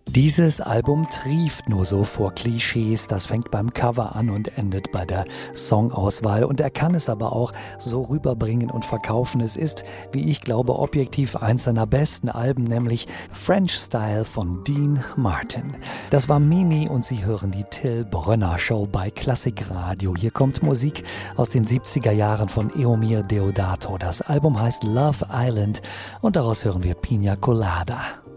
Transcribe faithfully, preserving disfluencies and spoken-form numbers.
Dieses Album trieft nur so vor Klischees, das fängt beim Cover an und endet bei der Songauswahl. Und er kann es aber auch so rüberbringen und verkaufen. Es ist, wie ich glaube, objektiv eins seiner besten Alben, nämlich French Style von Dean Martin. Das war Mimi und Sie hören die Till Brönner Show bei Klassikradio. Hier kommt Musik aus den siebziger Jahren von Eumir Deodato. Das Album heißt Love Island und daraus hören wir Pina Colada.